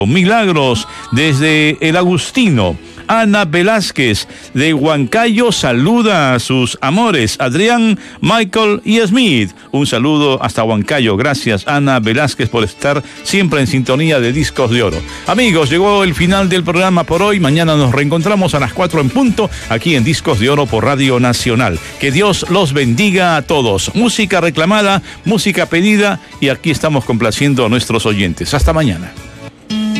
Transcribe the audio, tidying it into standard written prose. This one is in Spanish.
Milagros desde El Agustino. Ana Velázquez de Huancayo saluda a sus amores, Adrián, Michael y Smith. Un saludo hasta Huancayo. Gracias, Ana Velázquez, por estar siempre en sintonía de Discos de Oro. Amigos, llegó el final del programa por hoy. Mañana nos reencontramos a las 4 en punto, aquí en Discos de Oro por Radio Nacional. Que Dios los bendiga a todos. Música reclamada, música pedida, y aquí estamos complaciendo a nuestros oyentes. Hasta mañana.